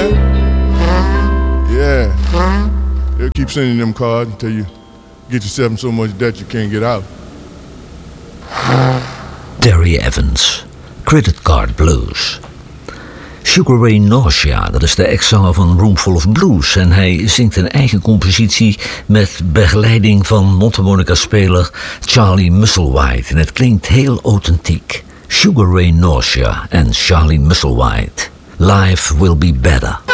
man. Yeah. They'll keep sending them cards until you get yourself in so much debt you can't get out. Terry Evans, Credit Card Blues. Sugar Ray Nausea, dat is de ex-zanger van Roomful of Blues. En hij zingt een eigen compositie met begeleiding van mondharmonica-speler Charlie Musselwhite. En het klinkt heel authentiek. Sugar Ray Nausea en Charlie Musselwhite. Life will be better.